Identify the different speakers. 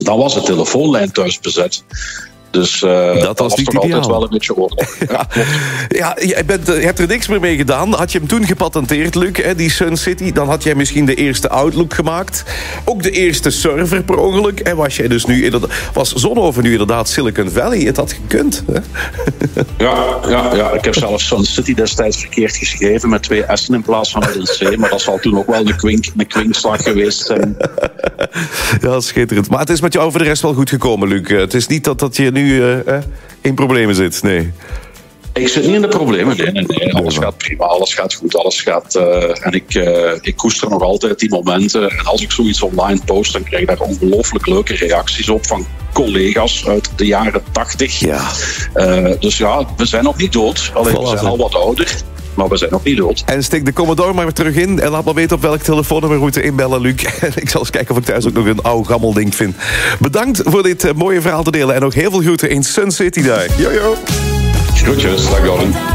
Speaker 1: dan was de telefoonlijn thuis bezet. Dus dat was toch altijd wel een beetje oorlog.
Speaker 2: Ja, je hebt er niks meer mee gedaan. Had je hem toen gepatenteerd, Luc, hè, die Sun City, dan had jij misschien de eerste Outlook gemaakt. Ook de eerste server per ongeluk. En was Zonhoven nu inderdaad Silicon Valley? Het had gekund. Hè?
Speaker 1: Ja, ik heb zelfs Sun City destijds verkeerd geschreven met 2 S'en in plaats van een C. Maar dat zal toen ook wel een kwinkslag geweest zijn.
Speaker 2: Ja, schitterend. Maar het is met jou voor de rest wel goed gekomen, Luc. Het is niet dat je nu in problemen zit, nee.
Speaker 1: Ik zit niet in de problemen, nee. Alles gaat prima, alles gaat goed, alles gaat... en ik koester nog altijd die momenten. En als ik zoiets online post, dan krijg ik daar ongelooflijk leuke reacties op van collega's uit de jaren 80.
Speaker 2: Ja.
Speaker 1: Dus ja, we zijn nog niet dood. Alleen we zijn al wat ouder. Maar we zijn nog niet dood.
Speaker 2: En steek de Commodore maar weer terug in. En laat maar weten op welk telefoonnummer we moeten inbellen, Luc. En ik zal eens kijken of ik thuis ook nog een oud gammel ding vind. Bedankt voor dit mooie verhaal te delen. En nog heel veel groeten in Sun City daar. Jojo.
Speaker 1: Groetjes, dag Gordon.